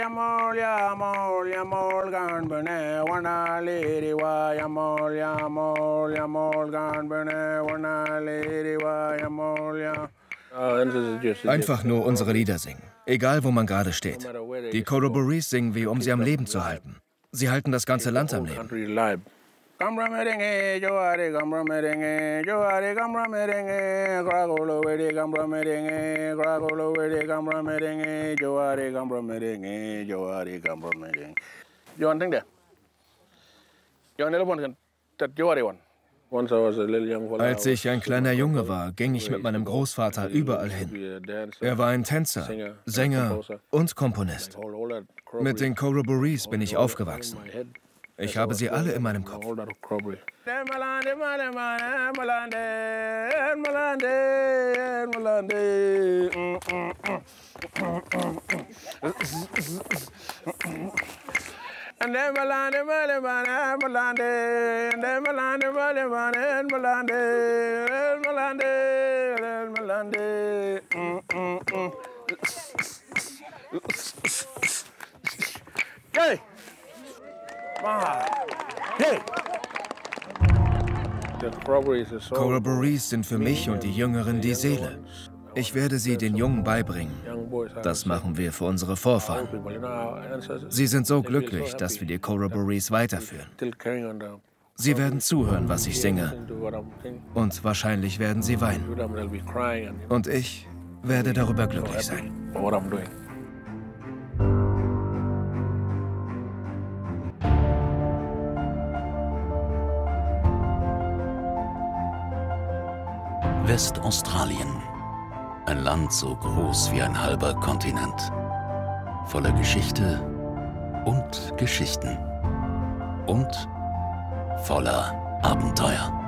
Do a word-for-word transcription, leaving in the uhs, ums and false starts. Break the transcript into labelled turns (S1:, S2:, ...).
S1: Yamol, yamol, yamol, gan bene, wana lady wa, yamol, yamol, yamol, gan bene, wana lady wa, yamol, ya.
S2: Einfach nur unsere Lieder singen, egal wo man gerade steht. Die Corroborees singen wir, um sie am Leben zu halten. Sie halten das ganze Land am Leben.
S1: Gambra merengue, joare gambra merengue, joare gambra merengue, gragolo wedi gambra merengue, gragolo wedi gambra merengue, joare gambra merengue, joare gambra merengue. Joan think there. Joan eleven kan tat joare one.
S2: Als ich ein kleiner Junge war, ging ich mit meinem Großvater überall hin. Er war ein Tänzer, Sänger und Komponist. Mit den Corroborees bin ich aufgewachsen. Ich habe sie alle in meinem Kopf.
S1: Hey!
S2: Corroborees sind für mich und die Jüngeren die Seele. Ich werde sie den Jungen beibringen. Das machen wir für unsere Vorfahren. Sie sind so glücklich, dass wir die Corroborees weiterführen. Sie werden zuhören, was ich singe. Und wahrscheinlich werden sie weinen. Und ich werde darüber glücklich sein.
S3: Westaustralien. Ein Land so groß wie ein halber Kontinent. Voller Geschichte und Geschichten. Und voller Abenteuer.